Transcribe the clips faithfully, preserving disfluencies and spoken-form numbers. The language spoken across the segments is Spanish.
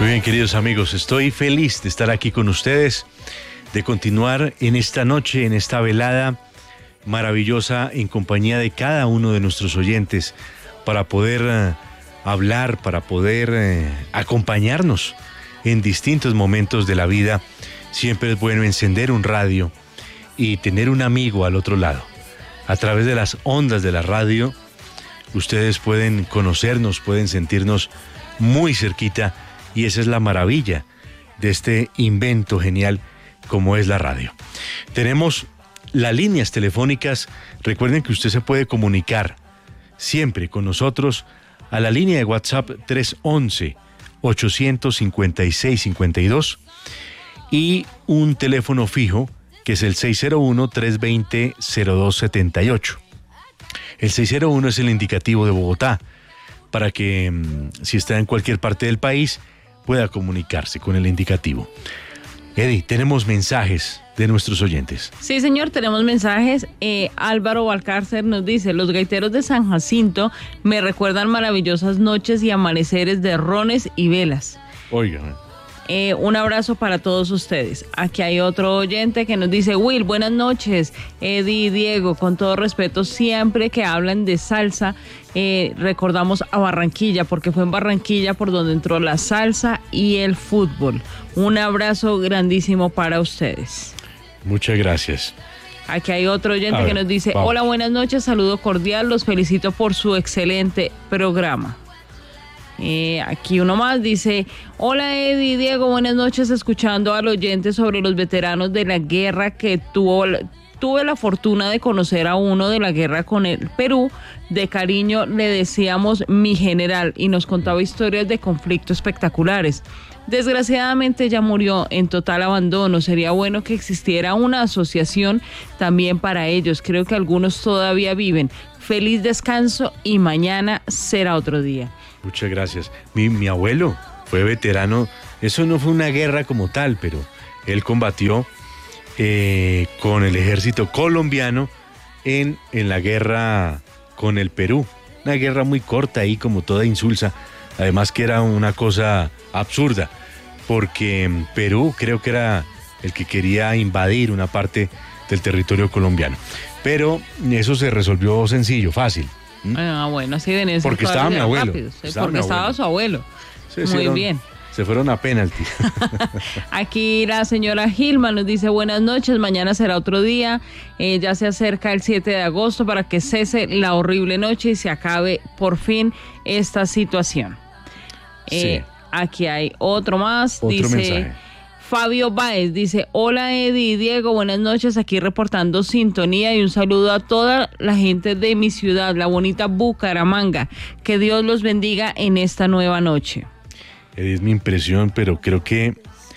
Muy bien, queridos amigos, estoy feliz de estar aquí con ustedes, de continuar en esta noche, en esta velada maravillosa en compañía de cada uno de nuestros oyentes para poder uh, hablar, para poder uh, acompañarnos en distintos momentos de la vida. Siempre es bueno encender un radio y tener un amigo al otro lado. A través de las ondas de la radio, ustedes pueden conocernos, pueden sentirnos muy cerquita. Y esa es la maravilla de este invento genial como es la radio. Tenemos las líneas telefónicas. Recuerden que usted se puede comunicar siempre con nosotros a la línea de WhatsApp tres once, ochocientos cincuenta y seis cincuenta y dos y un teléfono fijo que es el seis cero uno, tres dos cero, cero dos siete ocho. El seis cero uno es el indicativo de Bogotá para que si está en cualquier parte del país pueda comunicarse con el indicativo. Eddie, tenemos mensajes de nuestros oyentes. Sí, señor, tenemos mensajes. Eh, Álvaro Valcárcer nos dice: los gaiteros de San Jacinto me recuerdan maravillosas noches y amaneceres de rones y velas. Oiga. Eh, un abrazo para todos ustedes. Aquí hay otro oyente que nos dice: Will, buenas noches, Eddie y Diego, con todo respeto, siempre que hablan de salsa, eh, recordamos a Barranquilla, porque fue en Barranquilla por donde entró la salsa y el fútbol. Un abrazo grandísimo para ustedes. Muchas gracias. Aquí hay otro oyente ver, que nos dice: vamos. hola, buenas noches, saludo cordial, los felicito por su excelente programa. Eh, aquí uno más dice: hola Eddie, Diego, buenas noches, escuchando al oyente sobre los veteranos de la guerra que tuvo, tuve la fortuna de conocer a uno de la guerra con el Perú. De cariño le decíamos mi general y nos contaba historias de conflicto espectaculares. Desgraciadamente ya murió en total abandono. Sería bueno que existiera una asociación también para ellos. Creo que algunos todavía viven. Feliz descanso y mañana será otro día. Muchas gracias. Mi, mi abuelo fue veterano. Eso no fue una guerra como tal, pero él combatió eh, con el ejército colombiano en, en la guerra con el Perú. Una guerra muy corta ahí, como toda insulsa. Además que era una cosa absurda, porque Perú creo que era el que quería invadir una parte del territorio colombiano. Pero eso se resolvió sencillo, fácil. ¿Mm? Ah, bueno, así de eso. Porque estaba mi abuelo. Rápido, estaba porque mi estaba abuelo. su abuelo. Se Muy hicieron, bien. Se fueron a penalti. Aquí la señora Gilma nos dice: buenas noches, mañana será otro día. Eh, ya se acerca el siete de agosto para que cese la horrible noche y se acabe por fin esta situación. Eh, Sí. Aquí hay otro más. Otro dice mensaje. Fabio Báez, dice: hola Eddie y Diego, buenas noches, aquí reportando sintonía y un saludo a toda la gente de mi ciudad, la bonita Bucaramanga. Que Dios los bendiga en esta nueva noche. Es mi impresión, pero creo que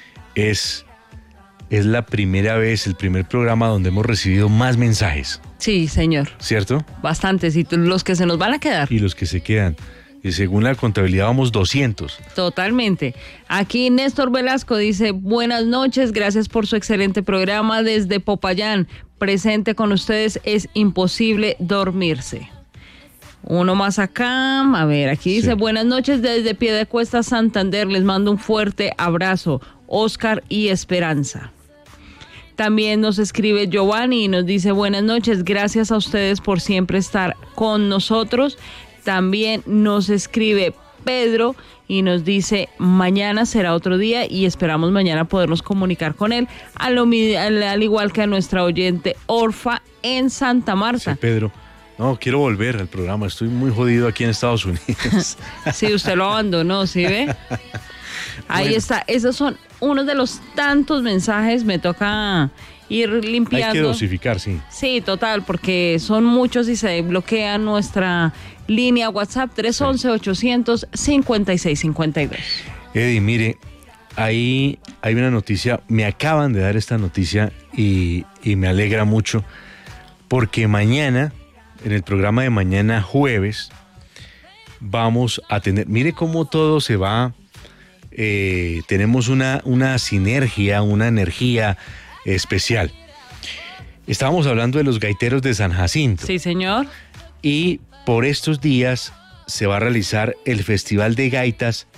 es, es la primera vez, el primer programa donde hemos recibido más mensajes. Sí, señor. ¿Cierto? Bastantes, y los que se nos van a quedar. Y los que se quedan. Y según la contabilidad vamos doscientos. Totalmente. Aquí Néstor Velasco dice: buenas noches, gracias por su excelente programa desde Popayán. Presente con ustedes, es imposible dormirse. Uno más acá, a ver, aquí dice: Sí. buenas noches desde Piedecuesta, Santander, les mando un fuerte abrazo, Oscar y Esperanza. También nos escribe Giovanni y nos dice: buenas noches, gracias a ustedes por siempre estar con nosotros. También nos escribe Pedro y nos dice: mañana será otro día y esperamos mañana podernos comunicar con él, a lo, al, al igual que a nuestra oyente Orfa en Santa Marta. Sí, Pedro. No, quiero volver al programa, estoy muy jodido aquí en Estados Unidos. Sí, usted lo abandonó, ¿sí ve? Ahí Bueno. está, esos son unos de los tantos mensajes, me toca ir limpiando. Hay que dosificar, sí. Sí, total, porque son muchos y se bloquea nuestra línea WhatsApp tres once, ochocientos cincuenta y seis cincuenta y dos. Eddie, mire, ahí hay una noticia, me acaban de dar esta noticia y, y me alegra mucho, porque mañana, en el programa de mañana jueves, vamos a tener, mire cómo todo se va, eh, tenemos una, una sinergia, una energía especial. Estábamos hablando de los gaiteros de San Jacinto. Sí, señor. Y por estos días se va a realizar el Festival de Gaitas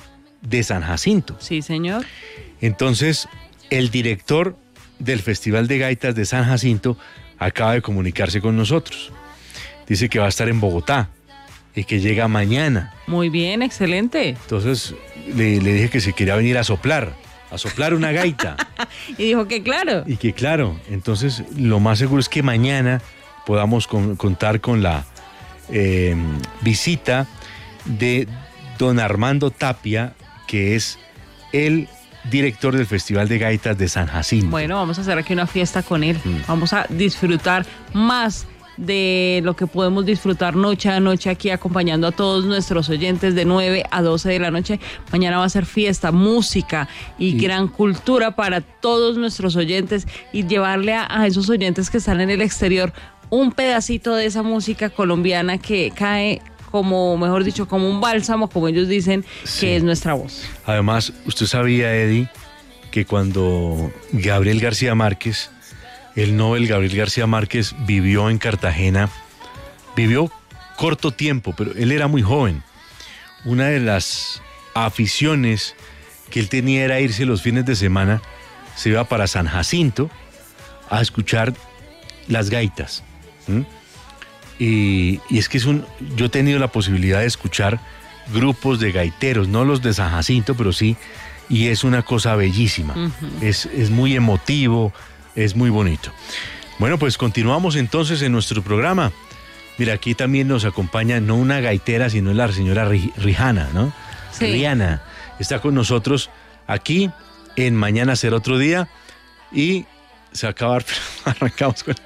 de San Jacinto. Sí, señor. Entonces, el director del Festival de Gaitas de San Jacinto acaba de comunicarse con nosotros. Dice que va a estar en Bogotá y que llega mañana. Muy bien, excelente. Entonces, le, le dije que se quería venir a soplar, a soplar una gaita. Y dijo que claro. Y que claro, entonces lo más seguro es que mañana podamos con, contar con la eh, visita de don Armando Tapia, que es el director del Festival de Gaitas de San Jacinto. Bueno, vamos a hacer aquí una fiesta con él. Mm. Vamos a disfrutar más de lo que podemos disfrutar noche a noche aquí acompañando a todos nuestros oyentes de nueve a doce de la noche. Mañana va a ser fiesta, música y sí. gran cultura para todos nuestros oyentes y llevarle a, a esos oyentes que están en el exterior un pedacito de esa música colombiana que cae como, mejor dicho, como un bálsamo, como ellos dicen, sí. que es nuestra voz. Además, usted sabía, Eddie, que cuando Gabriel García Márquez, el Nobel Gabriel García Márquez, vivió en Cartagena, vivió corto tiempo, pero él era muy joven. Una de las aficiones que él tenía era irse los fines de semana, se iba para San Jacinto a escuchar las gaitas. ¿Mm? Y, y es que es un, yo he tenido la posibilidad de escuchar grupos de gaiteros, no los de San Jacinto, pero sí, y es una cosa bellísima. Uh-huh. es, es muy emotivo, es muy bonito. Bueno, pues continuamos entonces en nuestro programa. Mira, aquí también nos acompaña no una gaitera, sino la señora Rijana, ¿no? Sí. Rihanna está con nosotros aquí en Mañana Será Otro Día y se va a acabar, pero arrancamos con...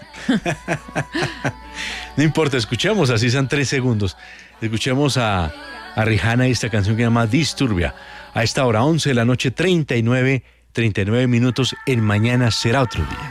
No importa, escuchemos, así sean tres segundos. Escuchemos a, a Rijana y esta canción que se llama Disturbia. A esta hora, once de la noche, treinta y nueve minutos en Mañana Será Otro Día.